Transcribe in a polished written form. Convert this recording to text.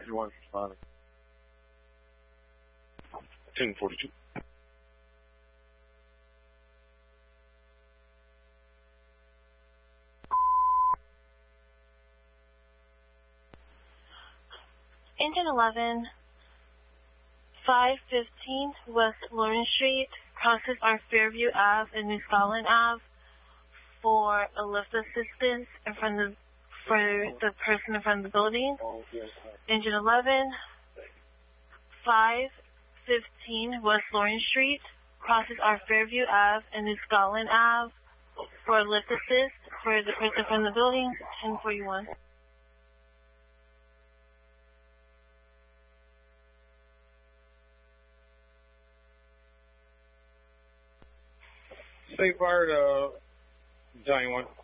Everyone's responding. 1042. Engine 11, 515 West Lawrence Street, crosses our Fairview Ave and New Scotland Ave for a lift assistance for the person in front of the building. Engine 11, 515 West Lawrence Street, crosses our Fairview Ave and New Scotland Ave for a lift assist for the person in front of the building. 1041. State Fire to Johnny 1.